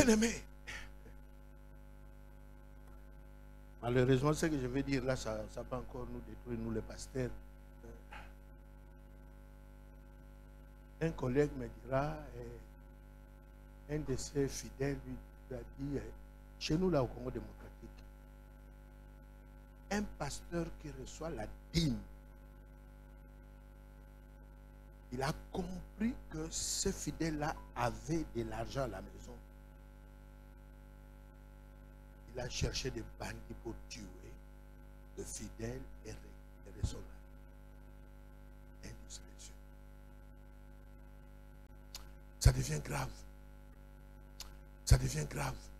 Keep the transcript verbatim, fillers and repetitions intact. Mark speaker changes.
Speaker 1: Bien-aimé, malheureusement, ce que je vais dire là, ça, ça va encore nous détruire, nous les pasteurs. Un collègue me dira, eh, un de ses fidèles lui a dit, eh, chez nous là au Congo démocratique, un pasteur qui reçoit la dîme, il a compris que ce fidèle-là avait de l'argent à la maison. Il a cherché des bandits pour tuer le fidèle et récupérer son argent. Indiscrétion. Ça devient grave. Ça devient grave.